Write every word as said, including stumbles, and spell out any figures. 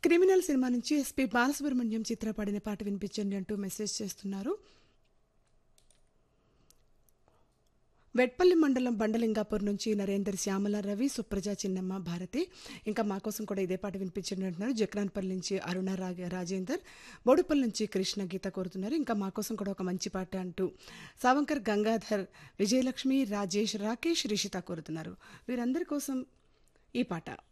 Criminal cinema నుంచి SP Balasubrahmanyam చిత్ర పాడిన పాట వినిపించండి అంటూ మెసేజ్ చేస్తున్నారు. వెట్పల్లి మండలం బండలింగాపూర్ నుంచి నరేందర్, శ్యామల, రవి, సుప్రజ, చిన్నమ్మ, భారతి. ఇంకా మా కోసం కూడా ఇదే పాట వినిపించండి అంటున్నారు. జక్రాన్పల్లి నుంచి అరుణ రాగ రాజేందర్, బోడుపల్లి నుంచి కృష్ణ గీత కోరుతున్నారు. ఇంకా మా కోసం కూడా ఒక మంచి పాట అంటూ సావంకర్, గంగాధర్, విజయలక్ష్మి, రాజేష్, రాకేష్, రిషిత కోరుతున్నారు. వీరందరి కోసం ఈ పాట.